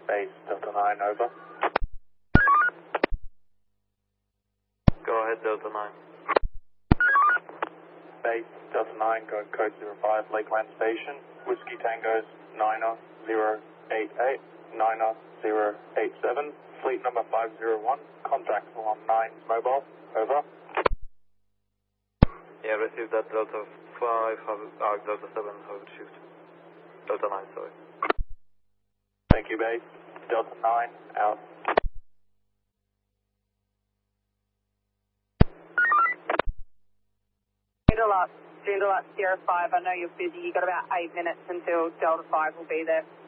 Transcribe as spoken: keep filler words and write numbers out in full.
Base Delta nine, over. Go ahead, Delta nine. Base Delta nine, going code zero five, Lakeland Station. Whiskey Tango's niner zero eight eight, niner zero eight seven. Fleet number five zero one. Contact along nine's mobile, over. Yeah, receive that, Delta five, have, uh, Delta seven, have it shift. Delta nine, sorry. Thank you, base. Delta nine, out. Joondalup, Joondalup, Sierra five, I know you're busy, you've got about eight minutes until Delta five will be there.